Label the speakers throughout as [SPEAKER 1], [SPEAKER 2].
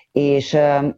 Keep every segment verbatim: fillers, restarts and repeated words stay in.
[SPEAKER 1] És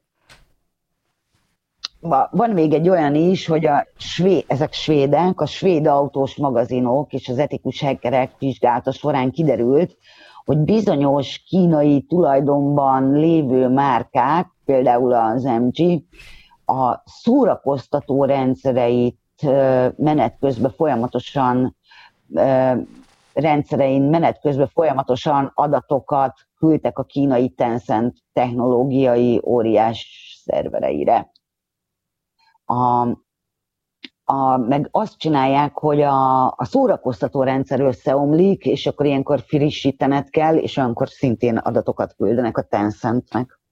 [SPEAKER 1] van még egy olyan is, hogy a svéd, ezek svédek, a svéd autós magazinok és az etikus hackerek vizsgálata során kiderült, hogy bizonyos kínai tulajdonban lévő márkák, például az em gé, a szórakoztató rendszereit menet közben folyamatosan rendszerein menet közben folyamatosan adatokat küldtek a kínai Tencent technológiai óriás szervereire. A, a, meg azt csinálják, hogy a, a szórakoztató rendszer összeomlik, és akkor ilyenkor frissítened kell, és olyankor szintén adatokat küldenek a Tencentnek.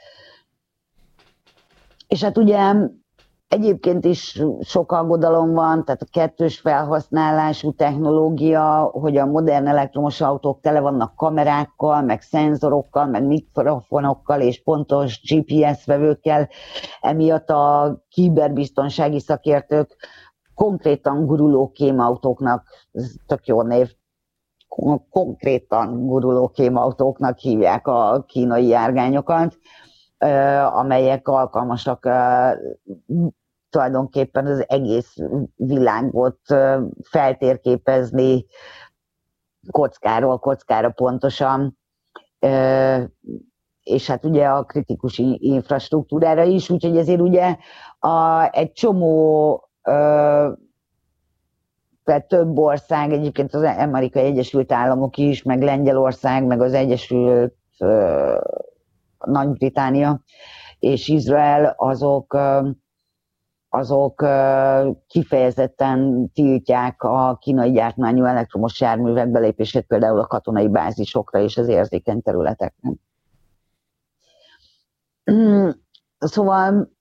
[SPEAKER 1] És hát ugye egyébként is sok aggodalom van, tehát a kettős felhasználású technológia, hogy a modern elektromos autók tele vannak kamerákkal, meg szenzorokkal, meg mikrofonokkal és pontos gé pé es vevőkkel, emiatt a kiberbiztonsági szakértők konkrétan guruló kémautóknak, ez tök jó név, konkrétan guruló kémautóknak hívják a kínai járgányokat, amelyek alkalmasak tulajdonképpen az egész világot feltérképezni kockáról kockára pontosan, és hát ugye a kritikus infrastruktúrára is, úgyhogy ezért ugye a, egy csomó tehát több ország, egyébként az Amerikai Egyesült Államok is, meg Lengyelország, meg az Egyesült Nagy-Britannia és Izrael, azok azok kifejezetten tiltják a kínai gyártmányú elektromos járművek belépését például a katonai bázisokra és az érzékeny területekre. Szóval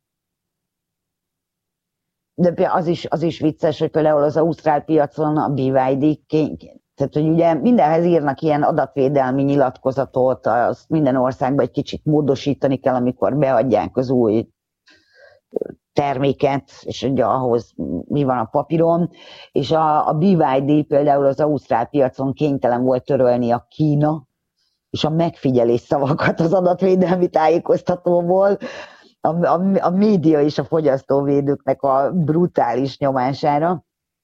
[SPEAKER 1] de az is, az is vicces, hogy például az ausztrál piacon a bé vé dé, tehát hogy ugye mindenhez írnak ilyen adatvédelmi nyilatkozatot, azt minden országban egy kicsit módosítani kell, amikor beadják az új terméket, és ugye ahhoz mi van a papíron, és a, a bé vé dé például az ausztrál piacon kénytelen volt törölni a Kína és a megfigyelés szavakat az adatvédelmi tájékoztatóból, a, a, a média és a fogyasztóvédőknek a brutális nyomására.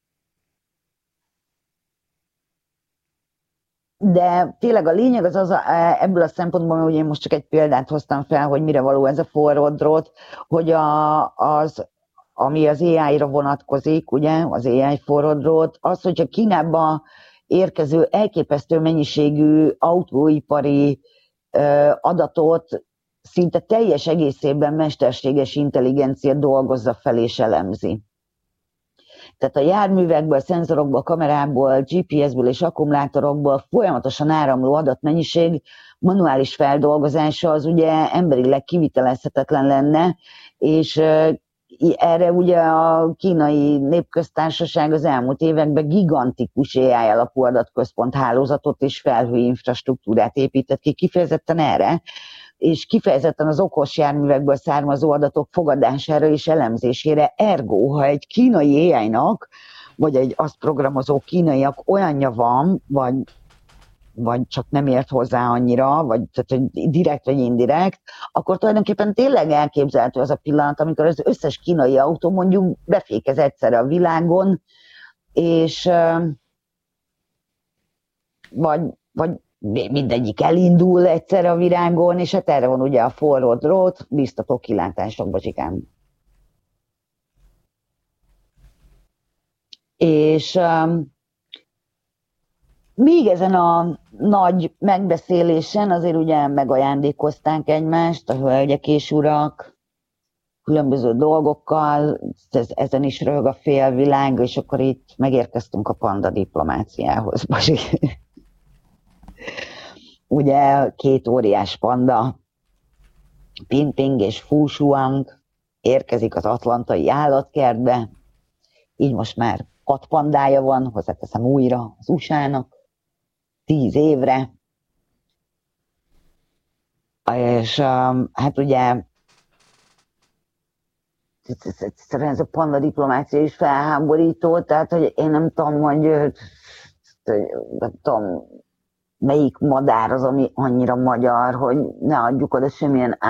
[SPEAKER 1] De tényleg a lényeg az, az ebből a szempontból, hogy én most csak egy példát hoztam fel, hogy mire való ez a forró drót, hogy a, az, ami az á i-ra vonatkozik, ugye, az á i forró drót, az, hogyha Kínába érkező elképesztő mennyiségű autóipari ö, adatot szinte teljes egészében mesterséges intelligencia dolgozza fel és elemzi. Tehát a járművekből, szenzorokból, kamerából, gé pé es-ből és akkumulátorokból folyamatosan áramló adatmennyiség manuális feldolgozása az ugye emberileg kivitelezhetetlen lenne, és erre ugye a kínai népköztársaság az elmúlt években gigantikus á i alapú adatközpont hálózatot és felhőinfrastruktúrát épített ki kifejezetten erre, és kifejezetten az okos járművekből származó adatok fogadására és elemzésére. Ergo, ha egy kínai á i-nak, vagy egy azt programozó kínaiak olyanja van, vagy, vagy csak nem ért hozzá annyira, vagy tehát, hogy direkt vagy indirekt, akkor tulajdonképpen tényleg elképzelhető az a pillanat, amikor az összes kínai autó mondjuk befékez egyszerre a világon, és vagy, vagy mindegyik elindul egyszer a virágon, és hát erre van ugye a forró drót, biztató kilátások, bocsikám. És um, még ezen a nagy megbeszélésen azért ugye megajándékozták egymást, a hölgyek és urak, különböző dolgokkal, ez, ezen is röhög a félvilág, és akkor itt megérkeztünk a panda diplomáciához, bocsikám. Ugye két óriás panda, Ping-Ping és Fu-Shuang érkezik az atlantai állatkertbe, így most már hat pandája van, hozzáteszem újra az u es á-nak, tíz évre, és um, hát ugye egyszerűen ez a panda diplomácia is felháborító, tehát hogy én nem tudom, hogy nem tudom, melyik madár az, ami annyira magyar, hogy ne adjuk oda semmilyen